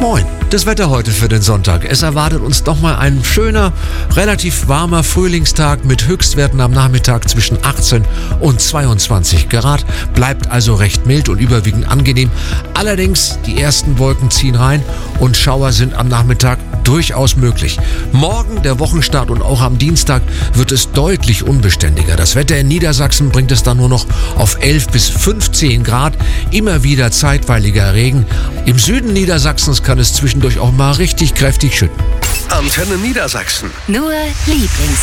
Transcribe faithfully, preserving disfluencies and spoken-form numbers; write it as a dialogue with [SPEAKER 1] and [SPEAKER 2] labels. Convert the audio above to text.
[SPEAKER 1] Moin, das Wetter heute für den Sonntag. Es erwartet uns nochmal ein schöner, relativ warmer Frühlingstag mit Höchstwerten am Nachmittag zwischen achtzehn und zweiundzwanzig Grad. Bleibt also recht mild und überwiegend angenehm. Allerdings, die ersten Wolken ziehen rein und Schauer sind am Nachmittag durchaus möglich. Morgen, der Wochenstart und auch am Dienstag wird es deutlich unbeständiger. Das Wetter in Niedersachsen bringt es dann nur noch auf elf bis fünfzehn Grad. Immer wieder zeitweiliger Regen. Im Süden Niedersachsens kann es zwischendurch auch mal richtig kräftig schütten.
[SPEAKER 2] Antenne Niedersachsen.
[SPEAKER 3] Nur Lieblings